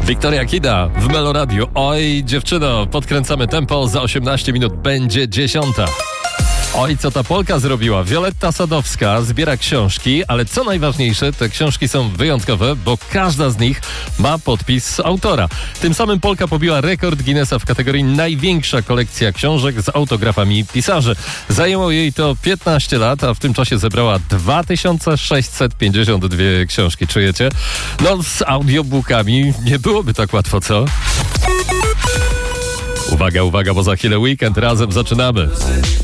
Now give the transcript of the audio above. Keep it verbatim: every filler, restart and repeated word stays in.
Wiktoria Kida w Meloradiu. Oj, dziewczyno, podkręcamy tempo, za osiemnaście minut będzie dziesiąta. Oj, co ta Polka zrobiła? Wioletta Sadowska zbiera książki, ale co najważniejsze, te książki są wyjątkowe, bo każda z nich ma podpis autora. Tym samym Polka pobiła rekord Guinnessa w kategorii największa kolekcja książek z autografami pisarzy. Zajęło jej to piętnaście lat, a w tym czasie zebrała dwa tysiące sześćset pięćdziesiąt dwie książki. Czujecie? No, z audiobookami nie byłoby tak łatwo, co? Uwaga, uwaga, bo za chwilę weekend, razem zaczynamy.